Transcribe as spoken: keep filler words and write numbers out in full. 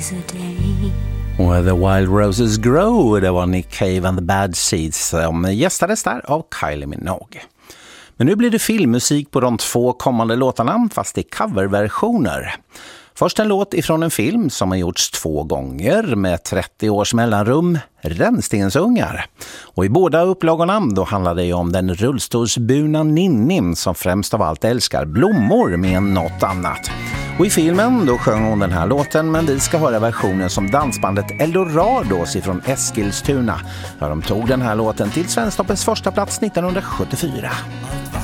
is a day. Where the Wild Roses Grow, det var Nick Cave and the Bad Seeds som gästades där av Kylie Minogue. Men nu blir det filmmusik på de två kommande låtarna, fast i coverversioner. Först en låt ifrån en film som har gjorts två gånger med trettio års mellanrum, Rännstensungar. Och i båda upplagorna då handlar det om den rullstolsburna Ninnin som främst av allt älskar blommor med något annat. Och i filmen då sjöng hon den här låten, men vi ska höra versionen som dansbandet Eldorados ifrån Eskilstuna. Där de tog den här låten till Svensktoppens första plats nittonhundrasjuttiofyra.